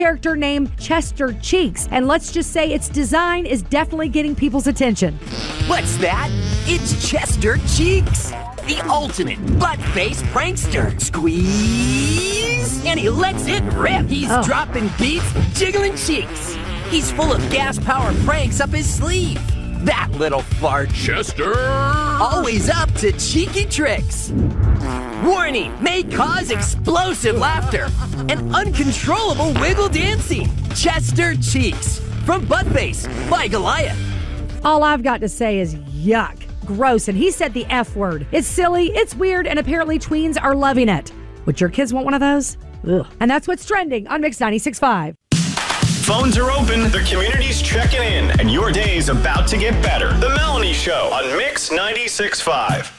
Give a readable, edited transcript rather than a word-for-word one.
character named Chester Cheeks. And let's just say its design is definitely getting people's attention. What's that? It's Chester Cheeks, the ultimate butt-faced prankster. Squeeze, and he lets it rip. He's dropping beats, jiggling cheeks. He's full of gas-powered pranks up his sleeve. That little fart. Chester! Always up to cheeky tricks. Warning, may cause explosive laughter and uncontrollable wiggle dancing. Chester Cheeks from Buttface by Goliath. All I've got to say is yuck. Gross. And he said the F word. It's silly, it's weird, and apparently tweens are loving it. Would your kids want one of those? Ugh. And that's what's trending on Mix 96.5. Phones are open, the community's checking in, and your day's about to get better. The Melanie Show on Mix 96.5.